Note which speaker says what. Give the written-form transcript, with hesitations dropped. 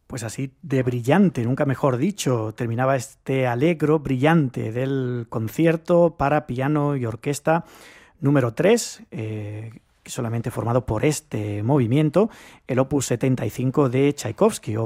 Speaker 1: Pues así de brillante, nunca mejor dicho, terminaba este allegro brillante del concierto para piano y orquesta número 3, solamente formado por este movimiento, el opus 75 de Tchaikovsky,